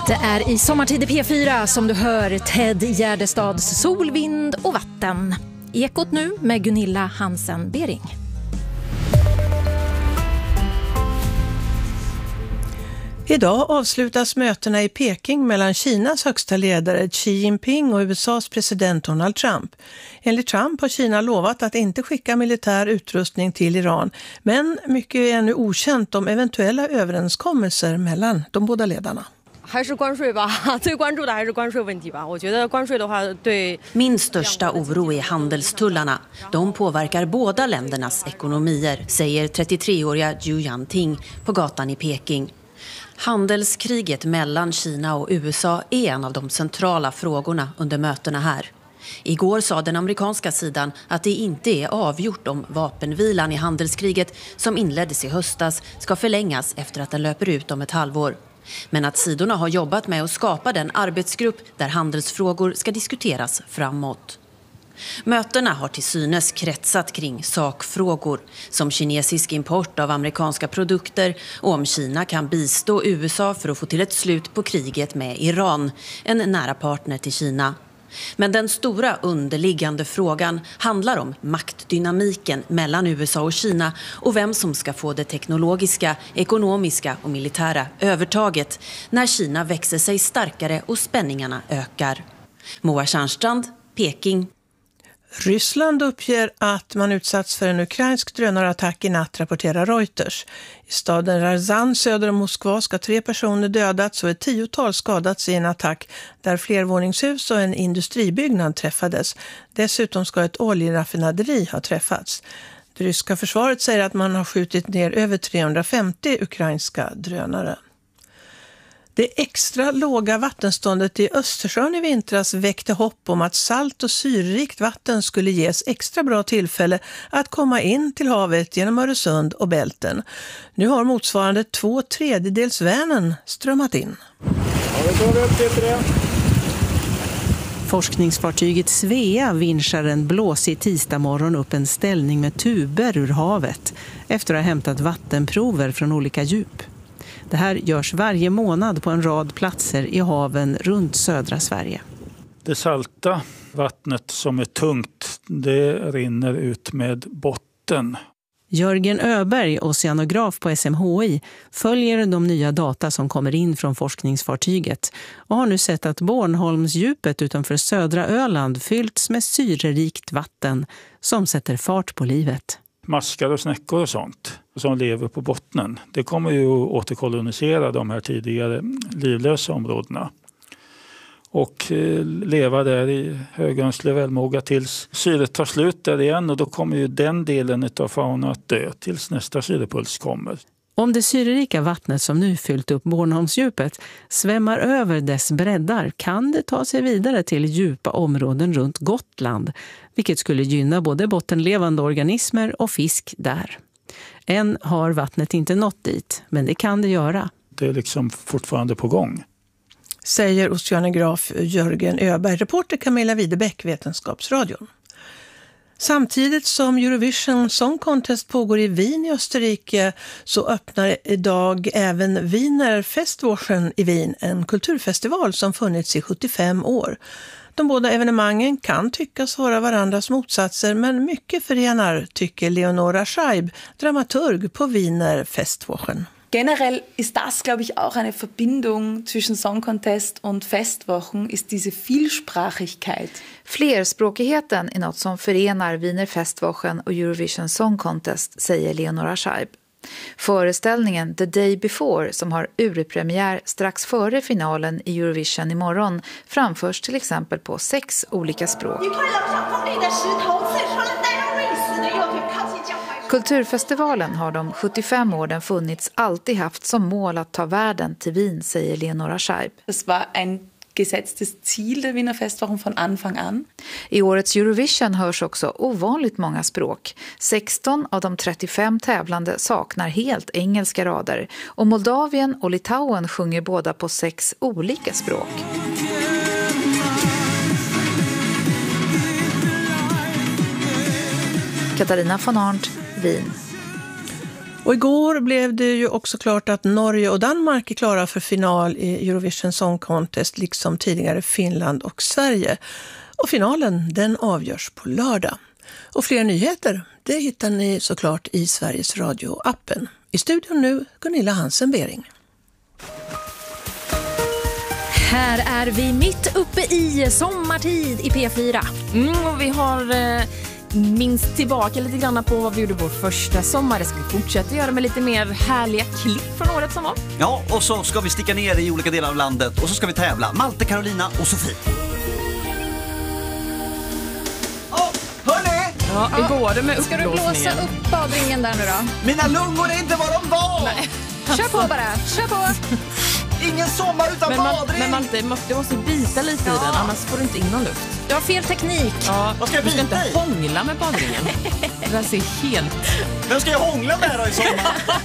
Det är i Sommartid i P4 som du hör Ted Gärdestads Sol, vind och vatten. Ekot nu med Gunilla Hansen-Bering. Idag avslutas mötena i Peking mellan Kinas högsta ledare Xi Jinping och USAs president Donald Trump. Enligt Trump har Kina lovat att inte skicka militär utrustning till Iran, men mycket är ännu okänt om eventuella överenskommelser mellan de båda ledarna. Min största oro är handelstullarna. De påverkar båda ländernas ekonomier, säger 33-åriga Zhu Yanting på gatan i Peking. Handelskriget mellan Kina och USA är en av de centrala frågorna under mötena här. Igår sa den amerikanska sidan att det inte är avgjort om vapenvilan i handelskriget som inleddes i höstas ska förlängas efter att den löper ut om ett halvår. Men att sidorna har jobbat med att skapa den arbetsgrupp där handelsfrågor ska diskuteras framåt. Mötena har till synes kretsat kring sakfrågor som kinesisk import av amerikanska produkter och om Kina kan bistå USA för att få till ett slut på kriget med Iran, en nära partner till Kina. Men den stora underliggande frågan handlar om maktdynamiken mellan USA och Kina och vem som ska få det teknologiska, ekonomiska och militära övertaget när Kina växer sig starkare och spänningarna ökar. Moa Tjärnstrand, Peking. Ryssland uppger att man utsatts för en ukrainsk drönarattack i natt, rapporterar Reuters. I staden Ryazan söder om Moskva ska 3 personer dödats och ett 10-tal skadats i en attack där flervåningshus och en industribyggnad träffades. Dessutom ska ett oljeraffinaderi ha träffats. Det ryska försvaret säger att man har skjutit ner över 350 ukrainska drönare. Det extra låga vattenståndet i Östersjön i vintras väckte hopp om att salt- och syrerikt vatten skulle ges extra bra tillfälle att komma in till havet genom Öresund och Bälten. Nu har motsvarande 2/3 Vänern strömmat in. Forskningsfartyget Svea vinschar en blåsig tisdagmorgon upp en ställning med tuber ur havet efter att ha hämtat vattenprover från olika djup. Det här görs varje månad på en rad platser i haven runt södra Sverige. Det salta vattnet som är tungt, det rinner ut med botten. Jörgen Öberg, oceanograf på SMHI, följer de nya data som kommer in från forskningsfartyget och har nu sett att Bornholmsdjupet utanför södra Öland fyllts med syrerikt vatten som sätter fart på livet. Maskar och snäckor och sånt som lever på bottnen. Det kommer ju att återkolonisera de här tidigare livlösa områdena. Och leva där i högönsklig välmåga tills syret tar slut där igen. Och då kommer ju den delen av fauna att dö tills nästa syrepuls kommer. Om det syrerika vattnet som nu fyllt upp Bornholmsdjupet svämmar över dess breddar kan det ta sig vidare till djupa områden runt Gotland, vilket skulle gynna både bottenlevande organismer och fisk där. Än har vattnet inte nått dit, men det kan det göra. Det är liksom fortfarande på gång. Säger oceanograf Jörgen Öberg, reporter Camilla Widebäck, Vetenskapsradion. Samtidigt som Eurovision Song Contest pågår i Wien i Österrike så öppnar idag även Wiener Festwochen i Wien, en kulturfestival som funnits i 75 år. De båda evenemangen kan tyckas vara varandras motsatser, men mycket förenar, tycker Leonora Scheib, dramaturg på Wiener Festwochen. Generell ist das, glaube ich, auch eine Verbindung zwischen Song Contest und Festwochen, ist diese Vielsprachigkeit. Flerspråkigheten är något som förenar Wiener Festwochen och Eurovision Song Contest, säger Leonora Scheib. Föreställningen The Day Before, som har urpremiär strax före finalen i Eurovision imorgon, framförs till exempel på 6 olika språk. Kulturfestivalen har de 75 åren funnits alltid haft som mål att ta världen till Wien, säger Leonora Scheib. Das war ein gesetztes Ziel der Wiener Festwochen von Anfang an. I årets Eurovision hörs också ovanligt många språk. 16 av de 35 tävlande saknar helt engelska rader och Moldavien och Litauen sjunger båda på 6 olika språk. Katarina von Arndt, Wien. Och igår blev det ju också klart att Norge och Danmark är klara för final i Eurovision Song Contest, liksom tidigare Finland och Sverige. Och finalen, den avgörs på lördag. Och fler nyheter, det hittar ni såklart i Sveriges Radio-appen. I studion nu, Gunilla Hansen-Bering. Här är vi mitt uppe i sommartid i P4. Och vi har minst tillbaka lite grann på vad vi gjorde vår första sommar. Det ska vi fortsätta göra med lite mer härliga klipp från året som var. Ja, och så ska vi sticka ner i olika delar av landet och så ska vi tävla. Malte, Carolina och Sofie. Hörni! Ja, hur går det med Ska du uppblåsningen? blåsa upp badringen där nu då? Mina lungor är inte vad de var! Nej. Kör på bara, kör på! Ingen sommar utan badring! Men Malte, du måste bita lite i den, annars får du inte in någon luft. Du har fel teknik. Ja, Vad ska jag du ska bita inte i? hångla med badringen. Det där ser helt... Vem ska jag hångla med då i sommar?